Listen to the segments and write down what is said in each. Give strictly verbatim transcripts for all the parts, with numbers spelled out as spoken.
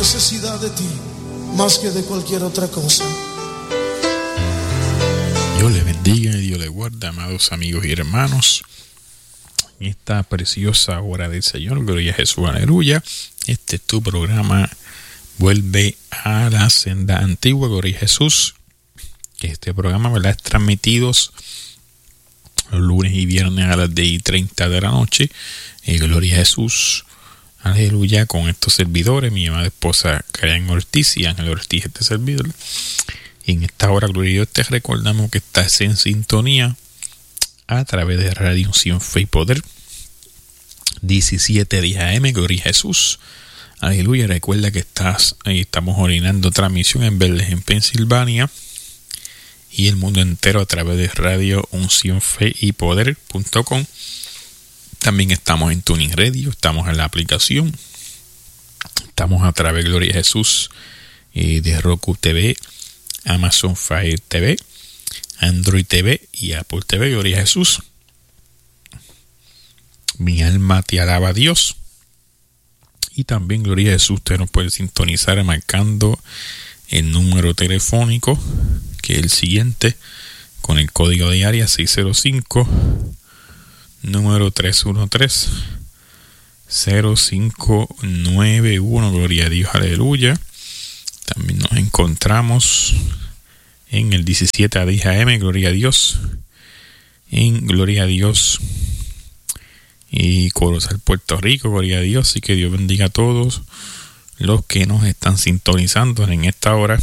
Necesidad de ti más que de cualquier otra cosa. Dios les bendiga y Dios les guarde, amados amigos y hermanos. En esta preciosa hora del Señor, gloria a Jesús, aleluya. Este es tu programa, Vuelve a la Senda Antigua, gloria a Jesús. Este programa, ¿verdad?, es transmitido los lunes y viernes a las diez y treinta de la noche. Y gloria a Jesús, aleluya, con estos servidores, mi amada esposa Karen Ortiz y Ángel Ortiz, este servidor. Y en esta hora, gloria a Dios, te recordamos que estás en sintonía a través de Radio Unción, Fe y Poder, diecisiete diez A M, gloria a Jesús, aleluya. Recuerda que estás ahí, estamos originando transmisión en Bethlehem, Pensilvania, y el mundo entero a través de Radio Unción, Fe y Poder punto com. También estamos en Tuning Radio, estamos en la aplicación, estamos a través, gloria a Jesús, de Roku T V, Amazon Fire T V, Android T V y Apple T V, gloria a Jesús. Mi alma te alaba a Dios. Y también, gloria a Jesús, usted nos puede sintonizar marcando el número telefónico, que es el siguiente, con el código de área seis cero cinco, número tres uno tres, cero cinco nueve uno, gloria a Dios, aleluya. También nos encontramos en el diecisiete a diez A M, gloria a Dios, en Gloria a Dios y Corozal, Puerto Rico, gloria a Dios. Así que Dios bendiga a todos los que nos están sintonizando en esta hora.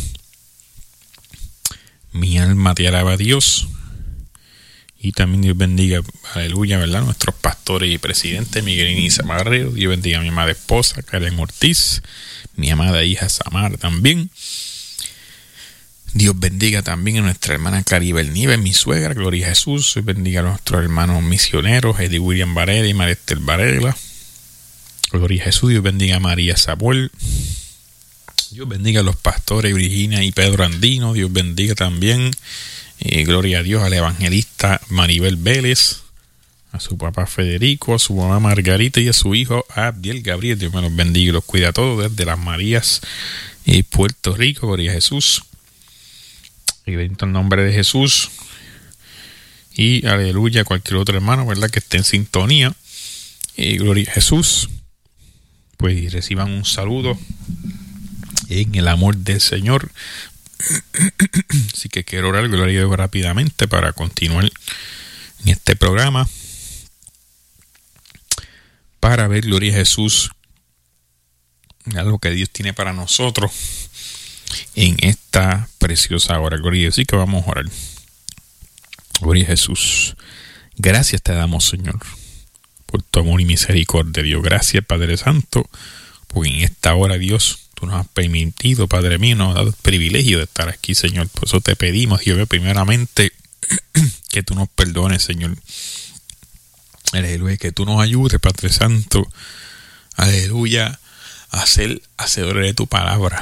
Mi alma te alaba a Dios. Y también Dios bendiga, aleluya, ¿verdad?, nuestros pastores y presidentes, Miguel y Samarrero. Dios bendiga a mi amada esposa, Karen Ortiz, mi amada hija Samar también. Dios bendiga también a nuestra hermana Caribel Nieves, mi suegra, gloria a Jesús. Dios bendiga a nuestros hermanos misioneros, Eddie William Varela y Marestel Varela. Gloria a Jesús. Dios bendiga a María Samuel. Dios bendiga a los pastores Virginia y Pedro Andino. Dios bendiga también, Eh, gloria a Dios, al evangelista Maribel Vélez, a su papá Federico, a su mamá Margarita y a su hijo Abdiel Gabriel. Dios me los bendiga y los cuida a todos desde las Marías y Puerto Rico, gloria a Jesús. Y bendito el nombre de Jesús. Y aleluya, cualquier otro hermano, ¿verdad?, que esté en sintonía, y gloria a Jesús, pues reciban un saludo en el amor del Señor. Así que quiero orar, gloria a Dios, rápidamente para continuar en este programa, para ver, gloria a Jesús, algo que Dios tiene para nosotros en esta preciosa hora. Gloria a Dios. Así que vamos a orar. Gloria a Jesús. Gracias te damos, Señor, por tu amor y misericordia, Dios. Gracias, Padre Santo, porque en esta hora, Dios, tú nos has permitido, Padre mío, nos has dado el privilegio de estar aquí, Señor. Por eso te pedimos, Dios, primeramente, que tú nos perdones, Señor. Aleluya, que tú nos ayudes, Padre Santo, aleluya, a ser hacedores de tu palabra.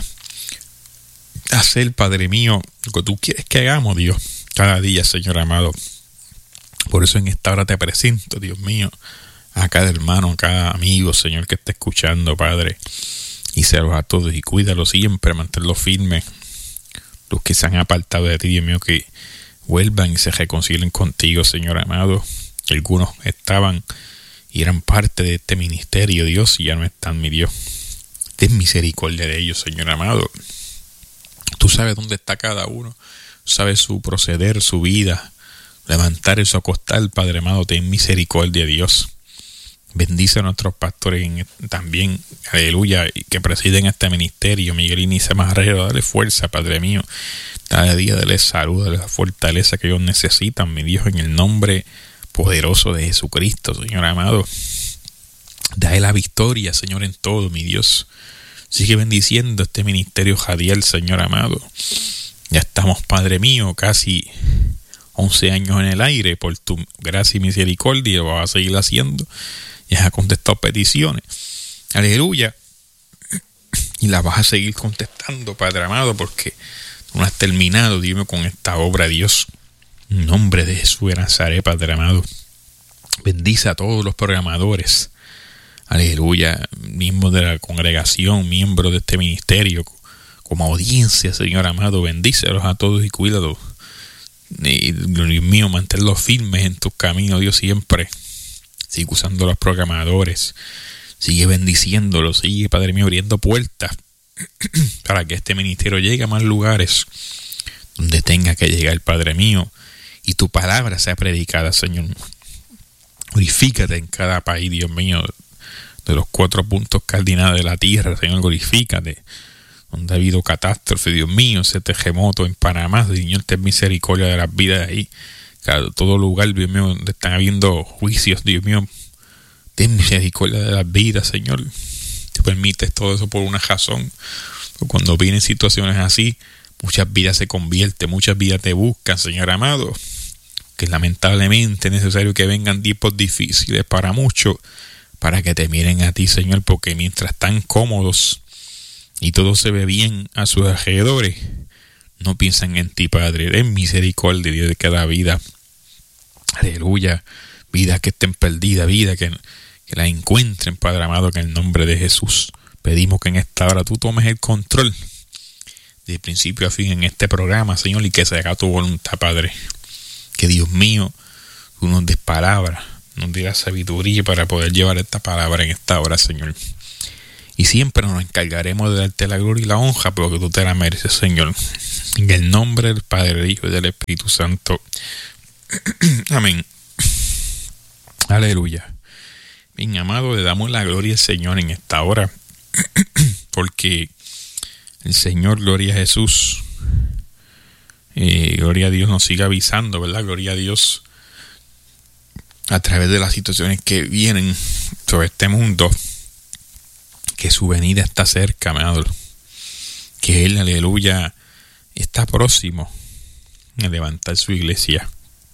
A ser, Padre mío, lo que tú quieres que hagamos, Dios, cada día, Señor amado. Por eso en esta hora te presento, Dios mío, a cada hermano, a cada amigo, Señor, que esté escuchando, Padre. Y celos a todos y cuídalos siempre, manténlos firmes. Los que se han apartado de ti, Dios mío, que vuelvan y se reconcilien contigo, Señor amado. Algunos estaban y eran parte de este ministerio, Dios, y ya no están, mi Dios. Ten misericordia de ellos, Señor amado. Tú sabes dónde está cada uno. Tú sabes su proceder, su vida. Levantar y su acostar, Padre amado. Ten misericordia, Dios. Bendice a nuestros pastores en, también, aleluya, que presiden este ministerio, Miguel y Nisa Marrero. Dale fuerza, Padre mío. Cada día dale salud, dale la fortaleza que ellos necesitan, mi Dios, en el nombre poderoso de Jesucristo, Señor amado. Dale la victoria, Señor, en todo, mi Dios. Sigue bendiciendo este ministerio radial, Señor amado. Ya estamos, Padre mío, casi once años en el aire. Por tu gracia y misericordia lo vas a seguir haciendo. Ya has contestado peticiones, aleluya, y las vas a seguir contestando, Padre amado, porque tú no has terminado, dime, con esta obra, Dios. En nombre de Jesús de Nazaret, Padre amado, bendice a todos los programadores, aleluya, miembros de la congregación, miembros de este ministerio, como audiencia, Señor amado, bendícelos a todos y cuídalos. Y, Dios mío, manténlos firmes en tus caminos, Dios, siempre. Sigue usando a los programadores, sigue bendiciéndolos, sigue, Padre mío, abriendo puertas para que este ministerio llegue a más lugares donde tenga que llegar, Padre mío, y tu palabra sea predicada, Señor. Glorifícate en cada país, Dios mío, de los cuatro puntos cardinales de la tierra, Señor, glorifícate. Donde ha habido catástrofe, Dios mío, ese terremoto en Panamá, Señor, ten misericordia de las vidas ahí. Cada, todo lugar, Dios mío, donde están habiendo juicios, Dios mío, ten misericordia de las vidas, Señor. Te permites todo eso por una razón. Cuando vienen situaciones así, muchas vidas se convierten, muchas vidas te buscan, Señor amado. Que lamentablemente es necesario que vengan tiempos difíciles para muchos, para que te miren a ti, Señor, porque mientras están cómodos y todo se ve bien a sus alrededores, no piensan en ti, Padre. Ten misericordia, Dios, de cada vida. Aleluya. Vidas que estén perdidas, vidas que, que las encuentren, Padre amado, que en el nombre de Jesús pedimos que en esta hora tú tomes el control de principio a fin en este programa, Señor, y que se haga tu voluntad, Padre. Que Dios mío, tú nos des palabra, nos dé la sabiduría para poder llevar esta palabra en esta hora, Señor. Y siempre nos encargaremos de darte la gloria y la honra, porque tú te la mereces, Señor. En el nombre del Padre, del Hijo y del Espíritu Santo. Amén. Aleluya. Bien, amado, le damos la gloria al Señor en esta hora, porque el Señor, gloria a Jesús, eh, gloria a Dios, nos sigue avisando, ¿verdad? Gloria a Dios, a través de las situaciones que vienen sobre este mundo, que su venida está cerca, amado, que Él, aleluya, está próximo a levantar su iglesia.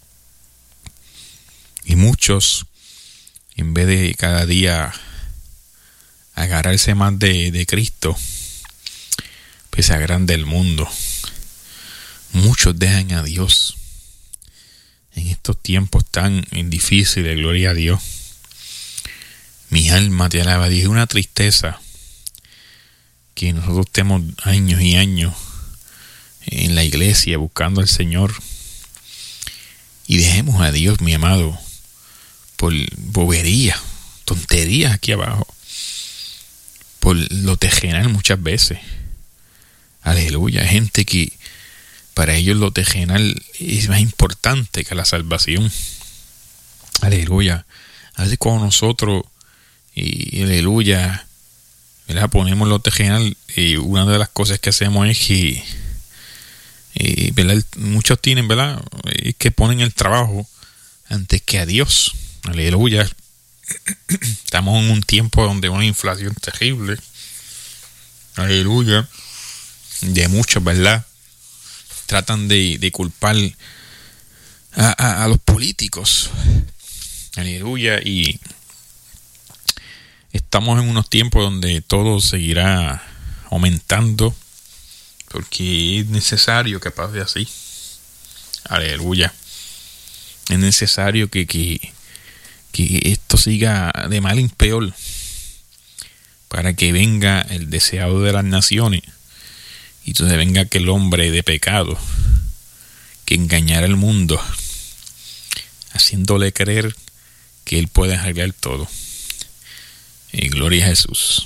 Y muchos, en vez de cada día agarrarse más de, de Cristo, pues se agarran del mundo. Muchos dejan a Dios en estos tiempos tan difíciles, gloria a Dios. Mi alma te alaba, Dios. Es una tristeza que nosotros estemos años y años en la iglesia buscando al Señor y dejemos a Dios, mi amado, por bobería, tonterías aquí abajo, por lo terrenal muchas veces. Aleluya, gente que para ellos lo terrenal es más importante que la salvación. Aleluya. A veces cuando nosotros, y aleluya, ¿verdad?, ponemos lo terrenal, y una de las cosas que hacemos es que, y, ¿verdad?, muchos tienen, ¿verdad?, es que ponen el trabajo antes que a Dios. Aleluya. Estamos en un tiempo donde hay una inflación terrible. Aleluya. De muchos, ¿verdad?, tratan de, de culpar a, a, a los políticos. Aleluya. Y estamos en unos tiempos donde todo seguirá aumentando, porque es necesario que pase así. Aleluya. Es necesario que, que, que esto siga de mal en peor, para que venga el deseado de las naciones, y entonces venga aquel hombre de pecado que engañará al mundo, haciéndole creer que él puede arreglar todo. Y gloria a Jesús.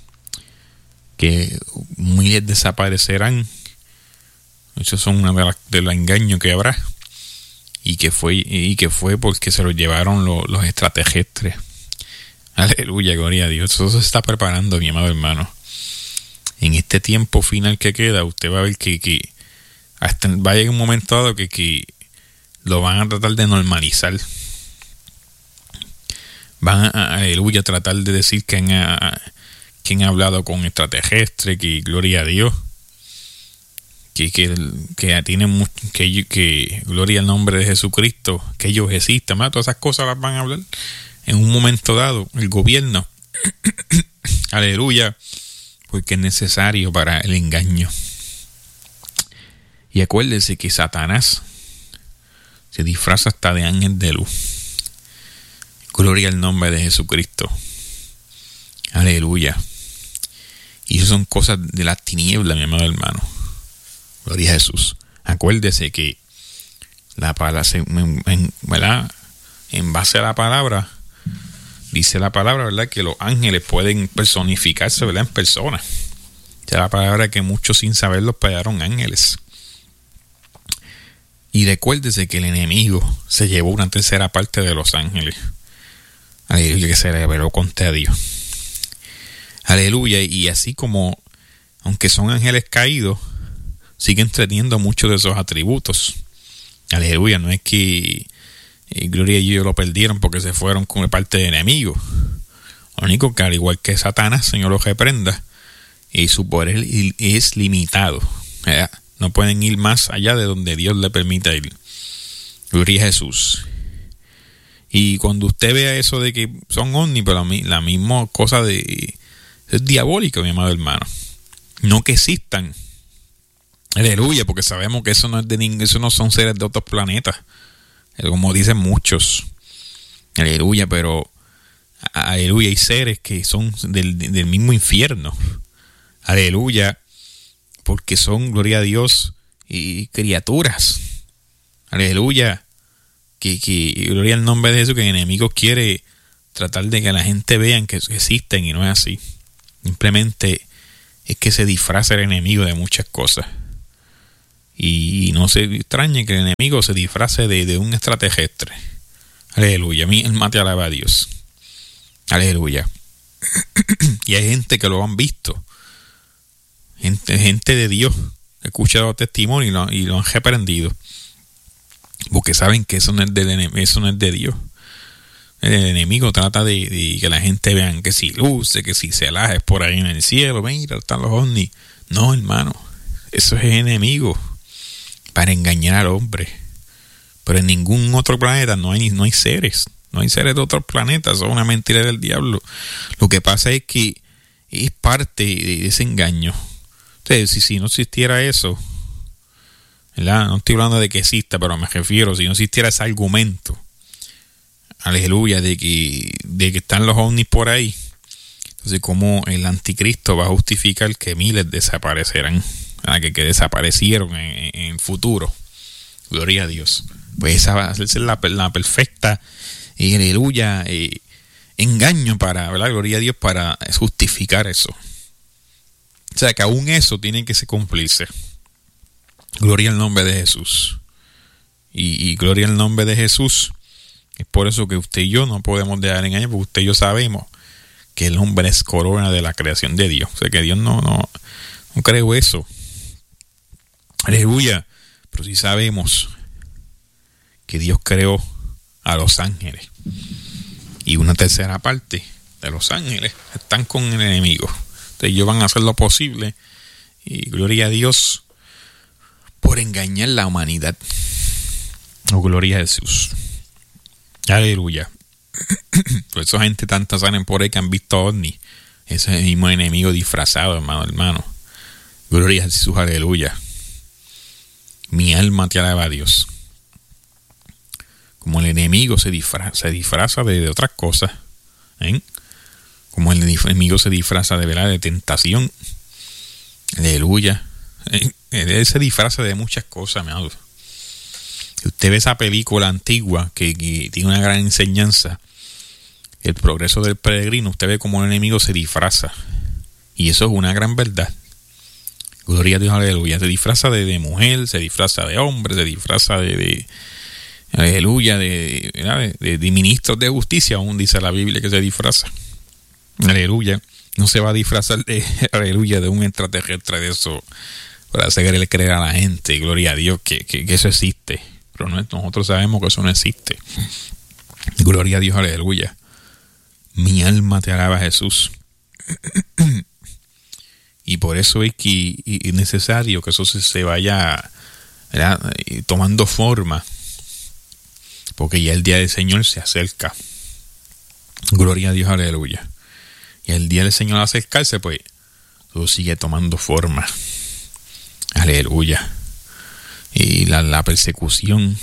Que miles desaparecerán. Esos son una de las de los engaños que habrá. Y que fue, y que fue porque se los llevaron los, los extraterrestres. Aleluya, gloria a Dios. Eso se está preparando, mi amado hermano. En este tiempo final que queda, usted va a ver que, que hasta va a llegar un momento dado que, que lo van a tratar de normalizar. Van a, aleluya, tratar de decir que han, a, que han hablado con extraterrestres, que gloria a Dios, que, que, que tienen que, que gloria al nombre de Jesucristo, que ellos existan, ¿verdad? Todas esas cosas las van a hablar en un momento dado el gobierno. Aleluya. Porque es necesario para el engaño. Y acuérdense que Satanás se disfraza hasta de ángel de luz. Gloria al nombre de Jesucristo. Aleluya. Y eso son cosas de las tinieblas, mi amado hermano. Gloria a Jesús. Acuérdese que la palabra, en, en, ¿verdad? En base a la palabra, dice la palabra, ¿verdad?, que los ángeles pueden personificarse, ¿verdad?, en personas. O sea, la palabra que muchos sin saberlo pegaron ángeles. Y recuérdese que el enemigo se llevó una tercera parte de los ángeles. Aleluya, que se rebeló contra Dios. Aleluya, y así como, aunque son ángeles caídos, siguen teniendo muchos de esos atributos. Aleluya, no es que eh, Gloria y yo lo perdieron porque se fueron con parte de enemigos. Lo único que, al igual que Satanás, Señor los reprenda, y su poder es limitado. ¿Verdad? No pueden ir más allá de donde Dios le permita ir. Gloria a Jesús. Y cuando usted vea eso de que son ovnis, pero la misma cosa de es diabólico, mi amado hermano. No que existan. Aleluya, porque sabemos que eso no es de ningún, eso no son seres de otros planetas, como dicen muchos. Aleluya, pero aleluya, hay seres que son del, del mismo infierno. Aleluya, porque son, gloria a Dios, y criaturas. Aleluya, que, que gloria al nombre de Jesús, que el enemigo quiere tratar de que la gente vean que existen y no es así. Simplemente es que se disfraza el enemigo de muchas cosas. Y no se extrañe que el enemigo se disfrace de, de un extraterrestre. Aleluya, mi alma te alaba a Dios. Aleluya. Y hay gente que lo han visto. Gente, gente de Dios. He escuchado testimonios y lo, y lo han reprendido. Porque saben que eso no es de, eso no es de Dios. El enemigo trata de, de que la gente vean que si luce, que si celajes por ahí en el cielo, mira, están los ovnis. No, hermano, eso es enemigo para engañar al hombre. Pero en ningún otro planeta no hay, no hay seres, no hay seres de otros planetas, son una mentira del diablo. Lo que pasa es que es parte de ese engaño. Entonces, si, si no existiera eso, ¿verdad? No estoy hablando de que exista, pero me refiero, si no existiera ese argumento, aleluya, de que, de que están los ovnis por ahí, entonces cómo el anticristo va a justificar que miles desaparecerán, que, que desaparecieron en, en el futuro. Gloria a Dios. Pues esa va a ser la, la perfecta, eh, aleluya, eh, engaño para, ¿verdad? Gloria a Dios, para justificar eso. O sea que aún eso tiene que se cumplirse. Gloria al nombre de Jesús. Y, y gloria al nombre de Jesús. Es por eso que usted y yo no podemos dejar engañar, porque usted y yo sabemos que el hombre es corona de la creación de Dios. O sea que Dios no, no, no creó eso. Aleluya. Pero sí sabemos que Dios creó a los ángeles. Y una tercera parte de los ángeles están con el enemigo. Entonces ellos van a hacer lo posible. Y gloria a Dios por engañar la humanidad. Oh, gloria a Jesús. Aleluya. Por eso gente tanta salen por ahí que han visto ovnis. Ese es el mismo enemigo disfrazado, hermano, hermano. Gloria a Jesús, aleluya. Mi alma te alaba a Dios. Como el enemigo se disfraza, se disfraza de, de otras cosas, ¿eh? Como el enemigo se disfraza de, ¿verdad?, de tentación. Aleluya. Él se disfraza de muchas cosas, mi amado. Si usted ve esa película antigua que, que tiene una gran enseñanza, El progreso del peregrino, usted ve cómo el enemigo se disfraza. Y eso es una gran verdad. Gloria a Dios, aleluya. Se disfraza de, de mujer, se disfraza de hombre, se disfraza de, de aleluya, de, de, de, de ministros de justicia, aún dice la Biblia que se disfraza. Aleluya. No se va a disfrazar de, aleluya, de un extraterrestre de eso para hacerle creer a la gente, gloria a Dios, que, que, que eso existe. Pero no, nosotros sabemos que eso no existe. Gloria a Dios, aleluya. Mi alma te alaba, Jesús. Y por eso es que es necesario que eso se, se vaya, ¿verdad?, tomando forma, porque ya el día del Señor se acerca. Gloria a Dios, aleluya. Y el día del Señor al acercarse, pues todo sigue tomando forma. Aleluya. Y la, la persecución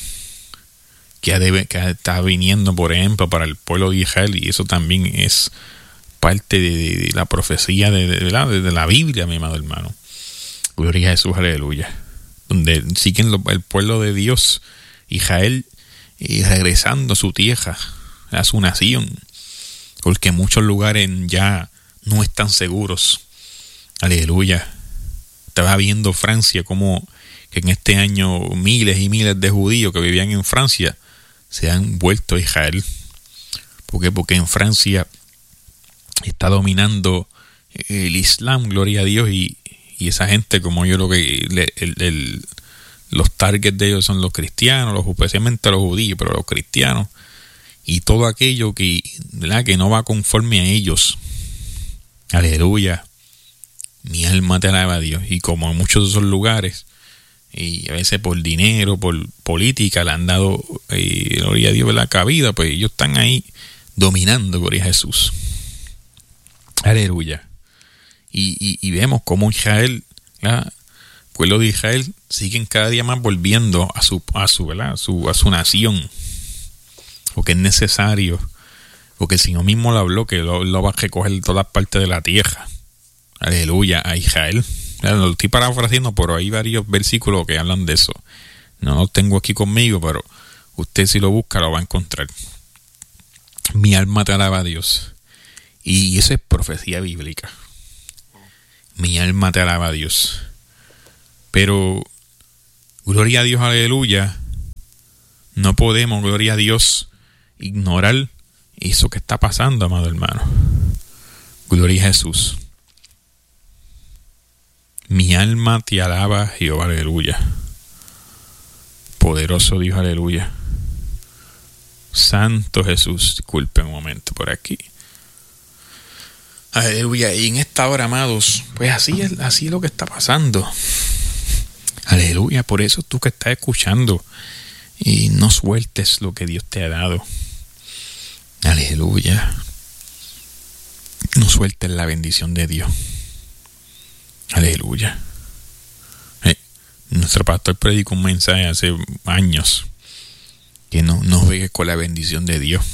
que, debe, que está viniendo, por ejemplo, para el pueblo de Israel, y eso también es parte de, de, de la profecía de, de, de, la, de la Biblia, mi amado hermano. Gloria a Jesús, aleluya. Donde siguen lo, el pueblo de Dios, Israel, y regresando a su tierra, a su nación, porque muchos lugares ya no están seguros. Aleluya. Estaba viendo Francia como que en este año miles y miles de judíos que vivían en Francia se han vuelto a Israel. ¿Por qué? Porque en Francia está dominando el Islam, gloria a Dios, y, y esa gente, como yo lo que le, el, el, los targets de ellos son los cristianos, los, especialmente los judíos, pero los cristianos y todo aquello que, ¿verdad?, que no va conforme a ellos. Aleluya. Mi alma te alaba a Dios. Y como en muchos de esos lugares, y a veces por dinero, por política, le han dado, eh, gloria a Dios, la cabida, pues ellos están ahí dominando, gloria a Jesús. Aleluya. Y, y, y vemos cómo Israel, ¿verdad?, el pueblo de Israel, siguen cada día más volviendo a su, a su, ¿verdad?, a su, a su nación. Porque es necesario, porque el Señor mismo lo habló, que lo, lo va a recoger de todas partes de la tierra. Aleluya, a Israel. Lo estoy parafraseando, pero hay varios versículos que hablan de eso. No los tengo aquí conmigo, pero usted, si lo busca, lo va a encontrar. Mi alma te alaba a Dios. Y eso es profecía bíblica. Mi alma te alaba a Dios. Pero, gloria a Dios, aleluya, no podemos, gloria a Dios, ignorar eso que está pasando, amado hermano. Gloria a Jesús. Mi alma te alaba, Jehová, aleluya. Poderoso Dios, aleluya. Santo Jesús, disculpe un momento por aquí. Aleluya. Y en esta hora, amados, pues así es, así es lo que está pasando. Aleluya. Por eso tú que estás escuchando, y no sueltes lo que Dios te ha dado. Aleluya. No sueltes la bendición de Dios. Aleluya. Eh, nuestro pastor predicó un mensaje hace años que no nos vejes con la bendición de Dios.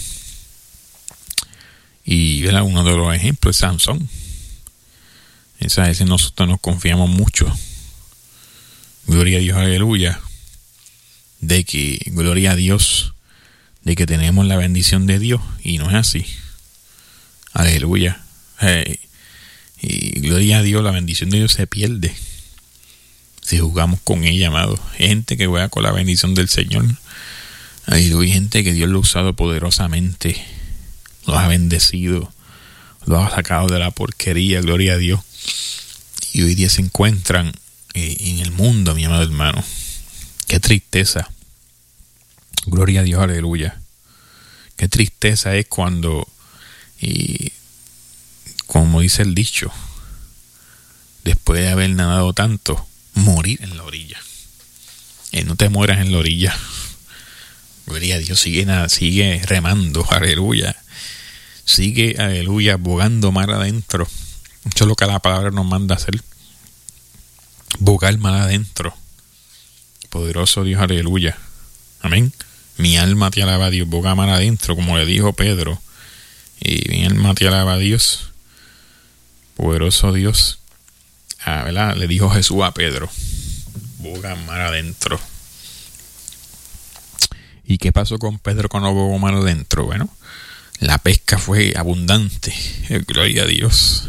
Y ¿verdad?, uno de los ejemplos es Sansón. Esa veces nosotros nos confiamos mucho. Gloria a Dios, aleluya. De que, gloria a Dios, de que tenemos la bendición de Dios. Y no es así. Aleluya. Eh, y gloria a Dios, la bendición de Dios se pierde si jugamos con ella, amado. Gente que juega con la bendición del Señor. Aleluya. Gente que Dios lo ha usado poderosamente. Los ha bendecido. Los ha sacado de la porquería, gloria a Dios. Y hoy día se encuentran eh, en el mundo, mi amado hermano. Qué tristeza. Gloria a Dios, aleluya. Qué tristeza es cuando, y, como dice el dicho, después de haber nadado tanto, morir en la orilla. Eh, no te mueras en la orilla. Gloria a Dios, sigue, sigue remando, aleluya. Sigue, aleluya, bogando mar adentro. Eso es lo que la palabra nos manda a hacer. Bogar mar adentro. Poderoso Dios, aleluya. Amén. Mi alma te alaba a Dios. Boga mar adentro, como le dijo Pedro. Y mi alma te alaba a Dios. Poderoso Dios. Ah, ¿verdad? Le dijo Jesús a Pedro. Boga mar adentro. ¿Y qué pasó con Pedro cuando bogó mar adentro? Bueno, la pesca fue abundante. Gloria a Dios.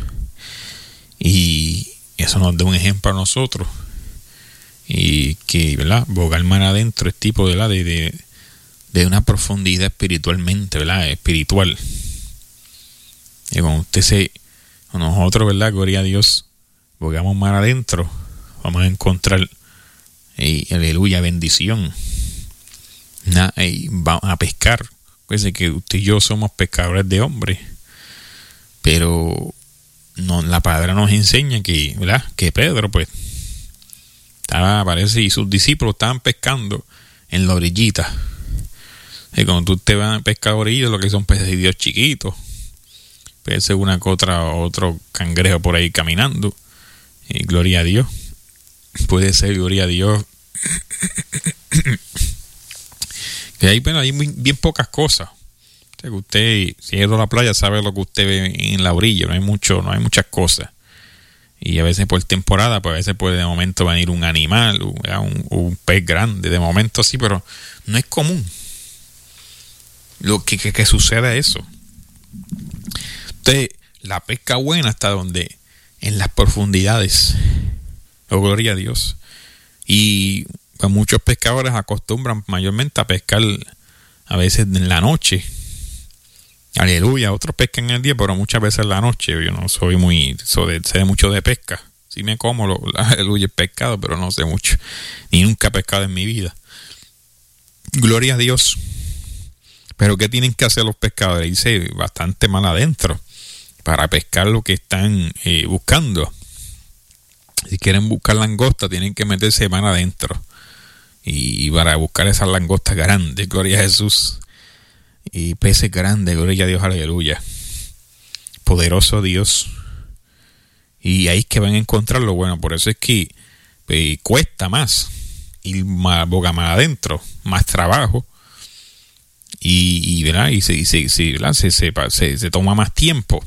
Y eso nos da un ejemplo a nosotros. Y que, ¿verdad?, bogar mar adentro es tipo, ¿verdad?, de, de, de una profundidad espiritualmente, ¿verdad?, espiritual. Y cuando usted se, nosotros, ¿verdad?, gloria a Dios, bogamos mar adentro, vamos a encontrar, eh, aleluya, bendición. Na, eh, vamos a pescar. Pues que usted y yo somos pescadores de hombres, pero no, la palabra nos enseña que, ¿verdad?, que Pedro, pues, estaba, parece, y sus discípulos estaban pescando en la orillita. Y cuando tú te vas a pescar orillas, lo que son peces de Dios chiquitos, puede ser una que otra, otro cangrejo por ahí caminando. Y gloria a Dios. Puede ser, gloria a Dios. Que hay, bueno, hay muy, bien pocas cosas. O sea, que usted, si ha ido a la playa, sabe lo que usted ve en la orilla. No hay mucho, no hay muchas cosas. Y a veces por temporada, pues a veces puede de momento venir un animal, un, un, un pez grande, de momento sí, pero no es común lo que, que, que suceda eso. Entonces, la pesca buena está donde, en las profundidades. Oh, gloria a Dios. Y pues, muchos pescadores acostumbran mayormente a pescar a veces en la noche. Aleluya, otros pescan en el día, pero muchas veces en la noche. Yo no soy muy, so de, sé mucho de pesca. Sí me como, lo, aleluya, el pescado, pero no sé mucho. Ni nunca he pescado en mi vida. Gloria a Dios. Pero ¿qué tienen que hacer los pescadores? Dice bastante mal adentro para pescar lo que están eh, buscando. Si quieren buscar langosta, tienen que meterse mal adentro. Y, y para buscar esas langostas grandes, gloria a Jesús. Y peces grandes, gloria a Dios, aleluya. Poderoso Dios. Y ahí es que van a encontrar lo bueno. Por eso es que eh, cuesta más ir más, boca más adentro, más trabajo. Y, y, ¿verdad? y, se, y se, se, ¿verdad? Se, se, se, se toma más tiempo.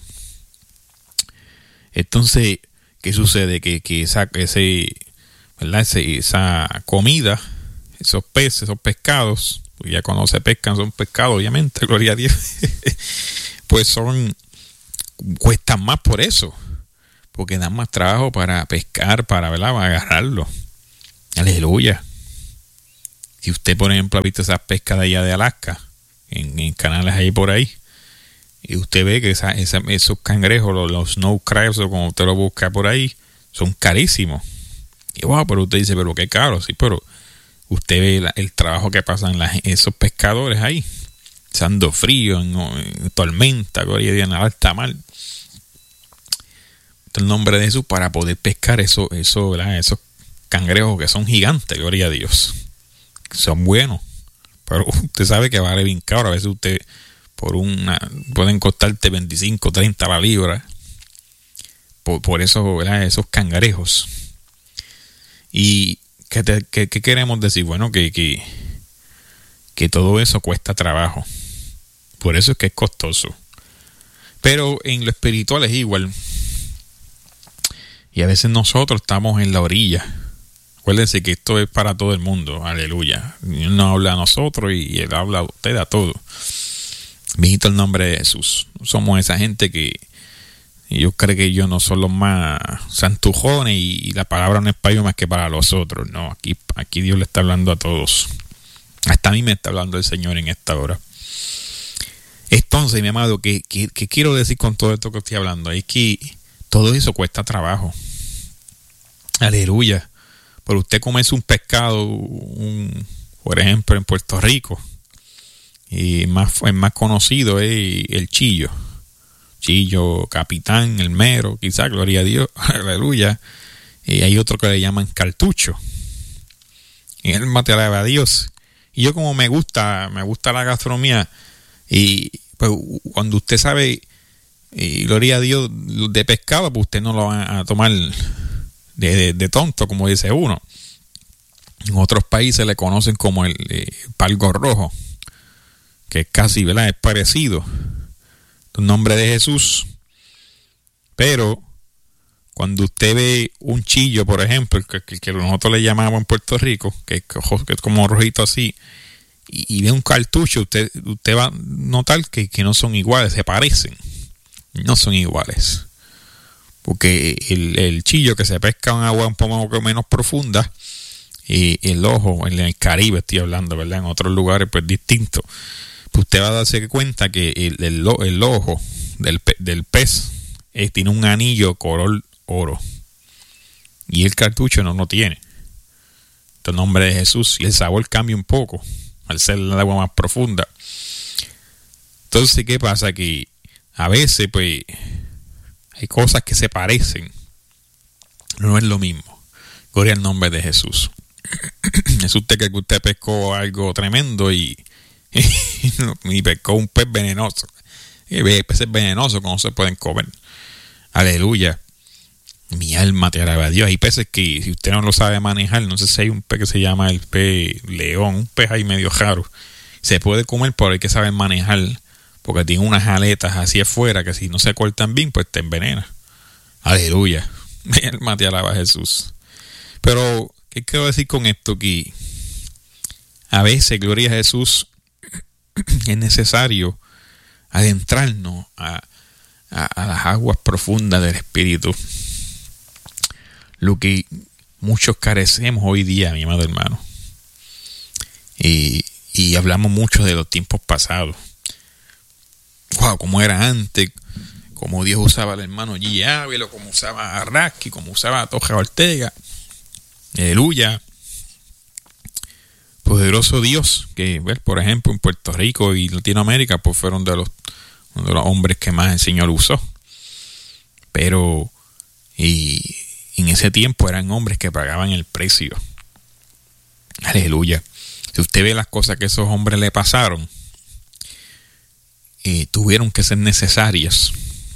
Entonces, ¿qué sucede? Que, que esa, ese, ¿verdad? Ese, esa comida, esos peces, esos pescados, ya cuando se pescan son pescados, obviamente, gloria a Dios, pues son, cuestan más por eso, porque dan más trabajo para pescar, para, ¿verdad? Para agarrarlo. Aleluya. Si usted, por ejemplo, ha visto esas pescas de allá de Alaska, en, en canales ahí por ahí, y usted ve que esa, esa, esos cangrejos, los, los snow crabs, o como usted lo busca por ahí, son carísimos. Y wow, pero usted dice, pero qué caro, sí, pero usted ve la, el trabajo que pasan la, esos pescadores ahí, echando frío, en, en tormenta, gloria a Dios, en alta mar. El nombre de Jesús, para poder pescar eso, eso, ¿verdad? Esos cangrejos que son gigantes, gloria a Dios. Son buenos, pero usted sabe que vale bien caro. A veces usted, por una, pueden costarte veinticinco, treinta la libra, por, por eso, ¿verdad? Esos cangrejos. Y ¿qué, te, qué, qué queremos decir? Bueno, que, que, que todo eso cuesta trabajo. Por eso es que es costoso. Pero en lo espiritual es igual. Y a veces nosotros estamos en la orilla. Acuérdense que esto es para todo el mundo. Aleluya. Él nos habla a nosotros y Él habla a usted, a todos. Bendito el nombre de Jesús. Somos esa gente que yo creo que ellos no son los más santujones y, y la palabra no es para ellos más que para los otros. No, aquí, aquí Dios le está hablando a todos. Hasta a mí me está hablando el Señor en esta hora. Entonces, mi amado, ¿qué, qué, qué quiero decir con todo esto que estoy hablando? Es que todo eso cuesta trabajo. Aleluya. Pero usted comerse un pescado, un, por ejemplo, en Puerto Rico, y más, el más conocido es el chillo. Chillo, capitán, el mero, quizás, gloria a Dios, aleluya. Y hay otro que le llaman cartucho. Y él mate a Dios. Y yo, como me gusta, me gusta la gastronomía, y pues cuando usted sabe, y gloria a Dios, de pescado, pues usted no lo va a tomar de, de, de tonto, como dice uno. En otros países le conocen como el eh, palgo rojo, que es casi, ¿verdad? Es parecido. En nombre de Jesús. Pero cuando usted ve un chillo, por ejemplo, que, que, que nosotros le llamamos en Puerto Rico, que, que es como rojito así, y, y ve un cartucho, usted, usted va a notar que, que no son iguales, se parecen. No son iguales. Porque el, el chillo que se pesca en agua un poco menos profunda, y el ojo, en el Caribe estoy hablando, ¿verdad? En otros lugares pues distinto. Pues usted va a darse cuenta que el, el, el ojo del, del pez eh, tiene un anillo color oro. Y el cartucho no lo tiene. En nombre de Jesús. Y el sabor cambia un poco al ser el agua más profunda. Entonces, ¿qué pasa? Que a veces pues hay cosas que se parecen. No es lo mismo. Gloria al nombre de Jesús. Es usted que usted pescó algo tremendo y, y, y pescó un pez venenoso. Y hay peces venenosos que no se pueden comer. Aleluya. Mi alma te alaba a Dios. Hay peces que si usted no lo sabe manejar, no sé si hay un pez que se llama el pez león, un pez ahí medio raro. Se puede comer, pero hay que saber manejar porque tiene unas aletas hacia afuera que si no se cortan bien, pues te envenena. Aleluya. Mi alma te alaba a Jesús. Pero, ¿qué quiero decir con esto? Que a veces, gloria a Jesús, es necesario adentrarnos a, a, a las aguas profundas del Espíritu. Lo que muchos carecemos hoy día, mi amado hermano. Y, y hablamos mucho de los tiempos pasados. Wow, como era antes, como Dios usaba al hermano G. Ávila, como usaba a Rasky, como usaba a Toja Ortega. Aleluya. Poderoso Dios, que ¿ves? Por ejemplo en Puerto Rico y Latinoamérica pues fueron de los, de los hombres que más el Señor usó. Pero y en ese tiempo eran hombres que pagaban el precio. Aleluya. Si usted ve las cosas que esos hombres le pasaron, eh, tuvieron que ser necesarias.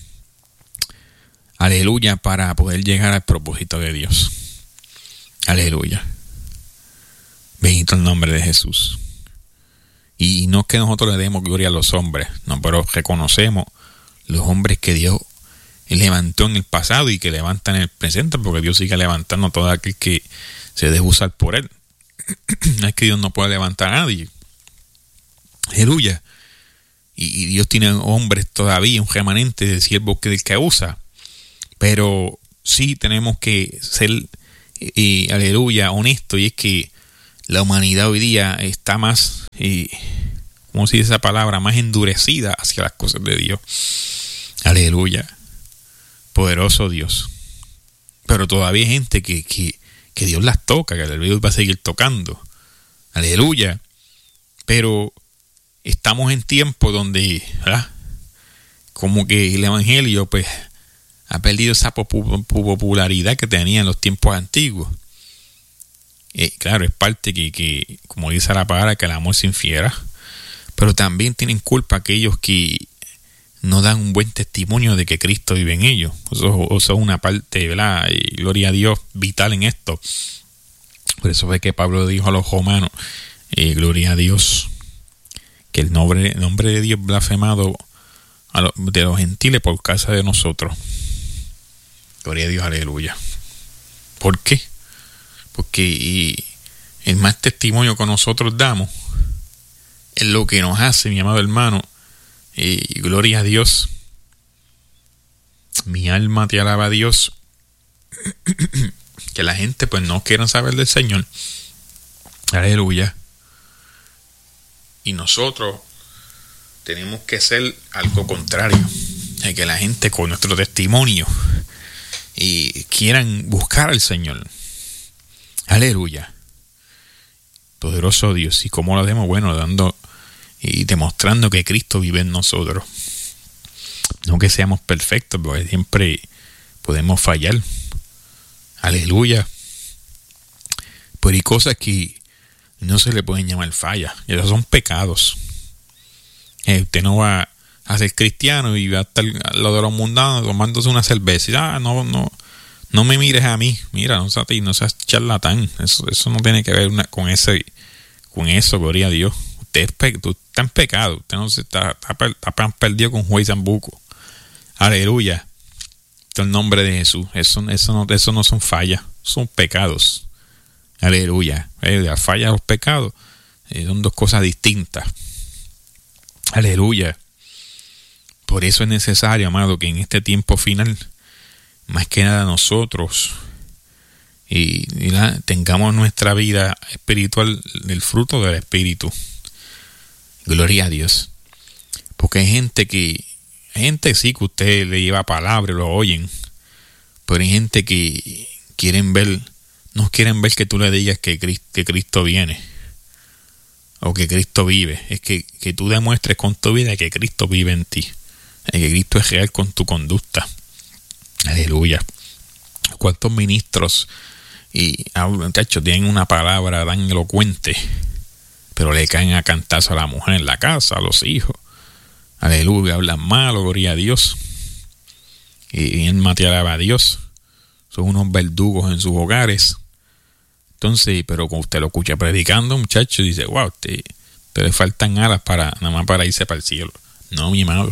Aleluya, para poder llegar al propósito de Dios. Aleluya. Bendito el nombre de Jesús. Y no es que nosotros le demos gloria a los hombres, no, pero reconocemos los hombres que Dios levantó en el pasado y que levanta en el presente, porque Dios sigue levantando a todo aquel que se deje usar por él. No es que Dios no pueda levantar a nadie. Aleluya. Y, y Dios tiene hombres todavía, un remanente de siervos que, que usa. Pero sí tenemos que ser, eh, aleluya, honestos, y es que la humanidad hoy día está más, eh, ¿cómo se dice esa palabra? Más endurecida hacia las cosas de Dios. Aleluya. Poderoso Dios. Pero todavía hay gente que, que, que Dios las toca, que el Dios va a seguir tocando. Aleluya. Pero estamos en tiempos donde, ¿verdad? Como que el evangelio pues ha perdido esa popularidad que tenía en los tiempos antiguos. Eh, claro, es parte que, que, como dice la palabra, que el amor se infiera. Pero también tienen culpa aquellos que no dan un buen testimonio de que Cristo vive en ellos. Eso, eso es una parte, ¿verdad? Y gloria a Dios, vital en esto. Por eso fue que Pablo dijo a los romanos, eh, gloria a Dios, que el nombre, el nombre de Dios blasfemado a lo, de los gentiles por causa de nosotros. Gloria a Dios, aleluya. ¿Por qué? Porque y el más testimonio que nosotros damos es lo que nos hace, mi amado hermano. Y gloria a Dios. Mi alma te alaba a Dios. Que la gente pues no quiera saber del Señor. Aleluya. Y nosotros tenemos que ser algo contrario. De que la gente con nuestro testimonio y quieran buscar al Señor. Aleluya. Poderoso Dios. ¿Y cómo lo hacemos? Bueno, dando y demostrando que Cristo vive en nosotros. No que seamos perfectos, porque siempre podemos fallar. Aleluya. Pero hay cosas que no se le pueden llamar fallas. Esos son pecados. Eh, usted no va a ser cristiano y va a estar al lado de los mundanos tomándose una cerveza. Ah, no, no, no me mires a mí. Mira, no seas, no seas charlatán. Eso, eso no tiene que ver una, con ese, con eso, gloria a Dios. Usted, es pe- usted está en pecado. Usted no se está, está, está perdido con Juez Zambuco. Aleluya. En el nombre de Jesús. Eso, eso, no, eso no son fallas, son pecados. Aleluya. Eh, las fallas, los pecados eh, son dos cosas distintas. Aleluya. Por eso es necesario, amado, que en este tiempo final, más que nada nosotros, y, y la, tengamos nuestra vida espiritual del fruto del Espíritu. Gloria a Dios. Porque hay gente que, hay gente sí que usted le lleva palabra, lo oyen, pero hay gente que quieren ver, no quieren ver que tú le digas que Cristo, que Cristo viene o que Cristo vive. Es que, que tú demuestres con tu vida que Cristo vive en ti, que Cristo es real con tu conducta. Aleluya. ¿Cuántos ministros y muchachos tienen una palabra tan elocuente, pero le caen a cantazo a la mujer en la casa, a los hijos? Aleluya, hablan malo, gloria a Dios. Y en te alaba a Dios. Son unos verdugos en sus hogares. Entonces, pero cuando usted lo escucha predicando, muchachos, dice, wow, te, te le faltan alas para, nada más para irse para el cielo. No, mi amado.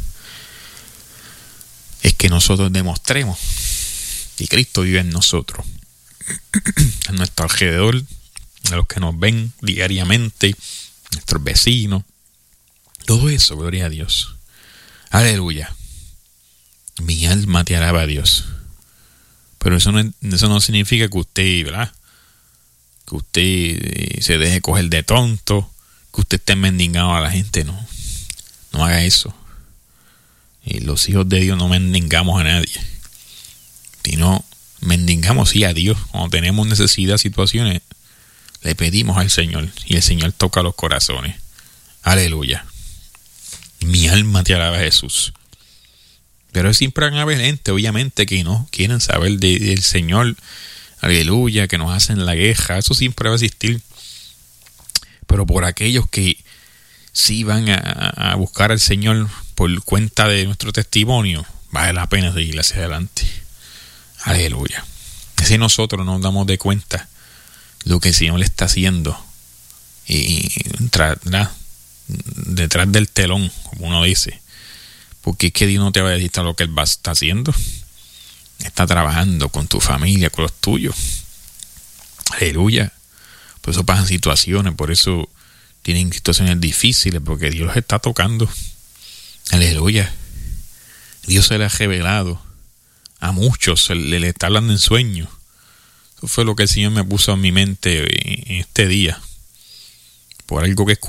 Es que nosotros demostremos que Cristo vive en nosotros, a nuestro alrededor, a los que nos ven diariamente, nuestros vecinos, todo eso, gloria a Dios. Aleluya. Mi alma te alaba a Dios. Pero eso no, eso no significa que usted, ¿verdad? Que usted se deje coger de tonto, que usted esté mendigando a la gente. No, no haga eso. Y los hijos de Dios no mendigamos a nadie, sino mendigamos sí a Dios. Cuando tenemos necesidad, situaciones, le pedimos al Señor y el Señor toca los corazones. Aleluya. Mi alma te alaba, Jesús. Pero siempre van a haber gente, obviamente, que no quieren saber de, del Señor. Aleluya, que nos hacen la queja. Eso siempre va a existir. Pero por aquellos que sí van a, a buscar al Señor por cuenta de nuestro testimonio, vale la pena seguir hacia adelante. Aleluya. Si nosotros nos damos de cuenta lo que el Señor le está haciendo y detrás, detrás del telón, como uno dice, porque es que Dios no te va a decir lo que Él va, está haciendo. Está trabajando con tu familia, con los tuyos. Aleluya. Por eso pasan situaciones, por eso tienen situaciones difíciles, porque Dios los está tocando. Aleluya. Dios se le ha revelado a muchos, le, le está hablando en sueños. Eso fue lo que el Señor me puso en mi mente en este día, por algo que escuché.